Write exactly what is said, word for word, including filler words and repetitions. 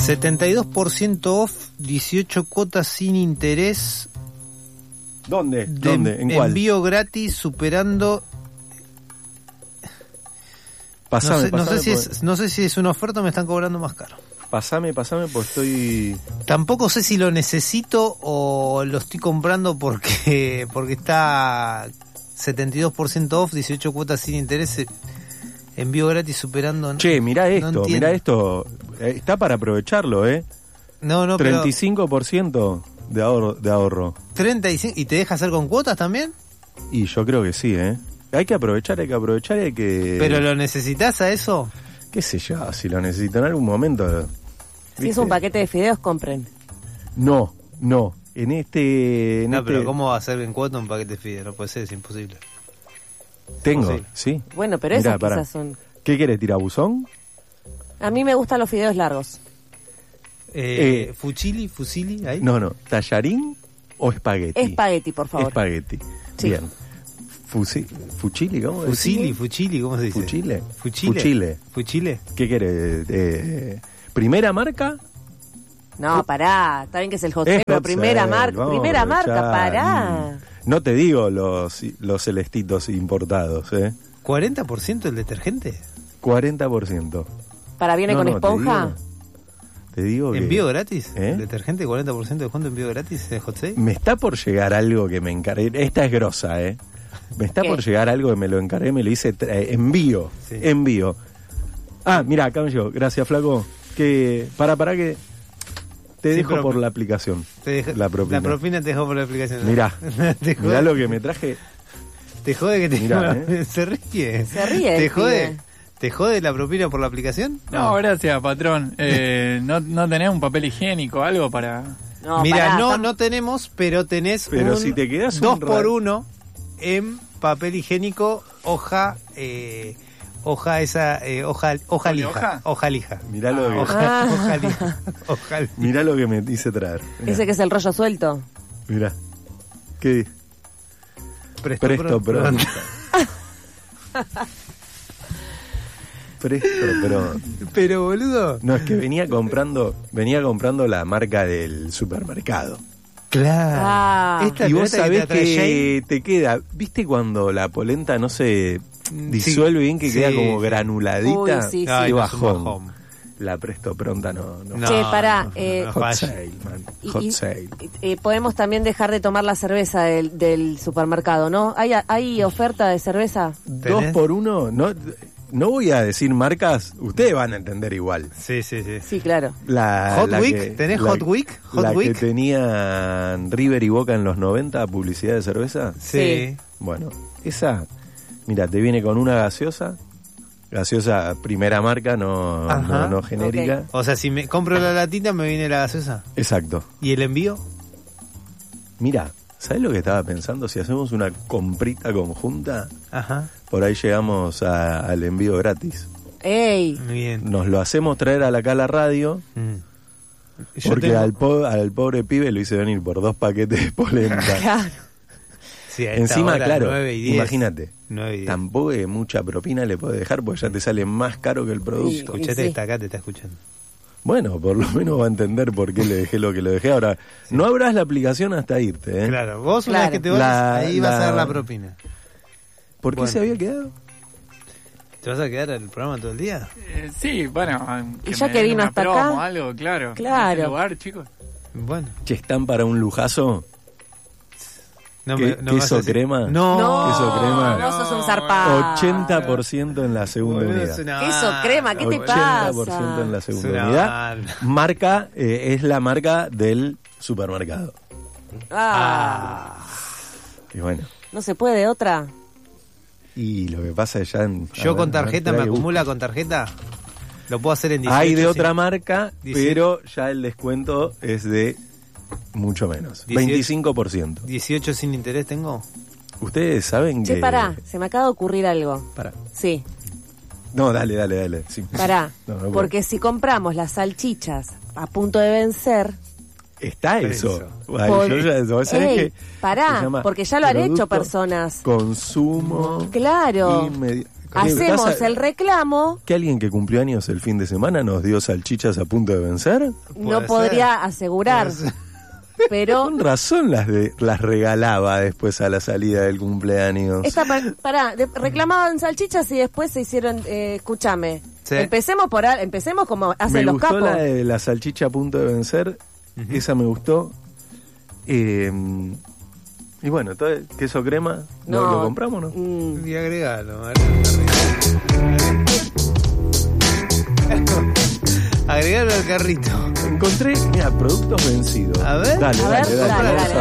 setenta y dos por ciento off, dieciocho cuotas sin interés. ¿Dónde? De ¿Dónde? ¿En cuál? Envío gratis superando... Pasame, no, sé, pasame, no, sé si por... es, no sé si es una oferta o me están cobrando más caro. Pasame, pasame, pues estoy... Tampoco sé si lo necesito o lo estoy comprando porque porque está setenta y dos por ciento off, dieciocho cuotas sin interés, envío gratis superando... Che, mirá esto, no mirá esto. Está para aprovecharlo, ¿eh? No, no, treinta y cinco por ciento de ahorro, de ahorro. treinta y cinco, ¿y te deja hacer con cuotas también? Y yo creo que sí, ¿eh? Hay que aprovechar, hay que aprovechar y hay que... ¿Pero lo necesitas a eso? ¿Qué sé yo? Si lo necesito en algún momento... Si es un paquete de fideos, compren. No, no. En este... En no, este... pero ¿cómo va a ser en cuota un paquete de fideos? No puede ser, es imposible. Tengo, Imposible. sí. Bueno, pero Mirá, esas pará. quizás son... ¿Qué querés, tirabuzón? A mí me gustan los fideos largos. Eh, Eh, ¿Fuchili? ¿Fusili? ¿Ahí? No, no. ¿Tallarín o espagueti? Espagueti, por favor. Espagueti. Sí. Bien. Fusi... ¿Fuchili? ¿Cómo Fusili, decís? fuchili, ¿cómo se dice? ¿Fuchile? Fuchile. Fuchile. ¿Fuchile? ¿Qué querés? Eh, ¿Primera marca? No, pará. Está bien que es el hot Es sale, pero hot primera sale, marca. vamos a Primera marca, aprovechar. pará. No te digo los, los celestitos importados, ¿eh? ¿cuarenta por ciento el detergente? cuarenta por ciento. ¿Para viene No, con no, te esponja? digo- Te digo que... ¿Envío gratis? ¿Eh? ¿El detergente cuarenta por ciento de descuento envío gratis de Hot Sale? Me está por llegar algo que me encargué. Esta es grosa, ¿eh? Me está ¿Qué? por llegar algo que me lo encargué, me lo hice tra- eh, envío. Sí. Envío. Ah, mira, acá me llegó. Gracias, flaco. Que para, para que te Sí, dejo pero- por la aplicación. Te deja- La propina. La propina te dejó por la aplicación. Mirá. te jode, Mirá lo que me traje. te jode que te Mirá, ¿eh? se ríe. Se ríe ¿Te el jode? pibe. ¿Te jode la propina por la aplicación? No, gracias, patrón. Eh, ¿no, ¿No tenés un papel higiénico algo para...? No, Mira, pará, no, tam- no tenemos, pero tenés Pero un si te quedás un dos ra- por uno en papel higiénico, hoja, eh, hoja esa, eh, hoja, hoja ¿Poli lija, hoja? hoja lija. Mirá lo que, Hoja, Ah. hoja lija, hoja lija. mirá lo que me hice traer. Mirá. Ese que es el rollo suelto. Mirá. ¿Qué dice? Presto, Presto pronto. pronto. Presto pronto. Pero boludo. No, es que venía comprando, venía comprando la marca del supermercado. Claro. Ah. Esta Y vos pelota sabés te atrae que te queda, ¿viste cuando la polenta no se disuelve bien, que sí, queda como sí. granuladita? Uy, sí, Jane. Ay, Qué no, es un bajón. bajón. La presto pronta no, no. No, Che, pará, no, eh, no Hot falla. sale, man. Y- Hot y- sale. eh, podemos también dejar de tomar la cerveza del, del supermercado, ¿no? ¿Hay, ¿Hay oferta de cerveza? Dos ¿Tenés? por uno, no, no voy a decir marcas, ustedes van a entender igual. Sí, sí, sí. Sí, claro. La, Hot la Week, que- ¿tenés la- Hot Week? Hot la Week. que tenían River y Boca en los noventa, publicidad de cerveza. Sí. Bueno, esa, mira, te viene con una gaseosa, gaseosa primera marca, no, Ajá. no, no genérica. O sea, si me compro la latita me viene la gaseosa. Exacto. ¿Y el envío? Mira, ¿sabes lo que estaba pensando? Si hacemos una comprita conjunta, Ajá. por ahí llegamos a- al envío gratis. ¡Ey! Muy bien. Nos lo hacemos traer a la acá a la radio, Mm. Yo porque tengo- al, po- al pobre pibe lo hice venir por dos paquetes de polenta. Claro. Sí, a esta Encima, hora, claro, nueve y diez. imagínate, nueve y diez. tampoco es mucha propina le puedes dejar porque ya te sale más caro que el producto. Escuchate Sí. que está acá, te está escuchando. Bueno, por lo menos va a entender por qué le dejé lo que le dejé. Ahora, no abras la aplicación hasta irte, ¿eh? Claro, vos una Claro. vez que te vas, La- ahí vas a la- dar la propina. ¿Por qué Bueno. se había quedado? ¿Te vas a quedar en el programa todo el día? Eh, sí, bueno. Y que ya me que den vino una hasta promo, acá. algo, claro. Claro. En ese lugar, chicos. Bueno. Che, están para un lujazo. No ¿Qué- me, no me queso vas a decir- crema? No. No, queso crema. vos sos un zarpado. ochenta por ciento en la segunda Boludo, unidad. es una Queso banda, crema, ¿qué te boludo. pasa? ochenta por ciento en la Es segunda una unidad. banda. Marca, eh, es la marca del supermercado. Ah, Y bueno, ¿no se puede otra? y lo que pasa es ya... en- a Yo ver, con a ver, tarjeta, me trae gusto. acumula con tarjeta. Lo puedo hacer en dieciocho. Hay de sí. otra marca, dieciocho. pero ya el descuento es de mucho menos. dieciocho. veinticinco por ciento. dieciocho sin interés tengo. Ustedes saben Che, que... pará, se me acaba de ocurrir algo. Pará. Sí, No, dale, dale, dale. Sí. pará. No, no puedo. Porque si compramos las salchichas a punto de vencer... Está Por eso. eso. Ay, por- yo ya- ¿vos sabés Ey, qué? pará, Se llama porque ya lo han hecho producto, personas. Consumo. Claro. inmedi- hacemos ¿Pasa? el reclamo. ¿Que alguien que cumplió años el fin de semana nos dio salchichas a punto de vencer? No Puede podría ser. asegurar, Puede ser. pero Con razón las, de, las regalaba después a la salida del cumpleaños. esta par- pará, de- reclamaban salchichas y después se hicieron, eh, escúchame, Sí. empecemos por al- empecemos como hacen Me los gustó capos. la de la salchicha a punto de vencer. Esa me gustó. Eh, y bueno, todo el queso crema, ¿lo, No. lo compramos, no? Mm, Y agregalo. Agregalo al carrito. Encontré, mira, productos vencidos. A ver. Dale, A dale, ver, dale, dale, vamos dale. a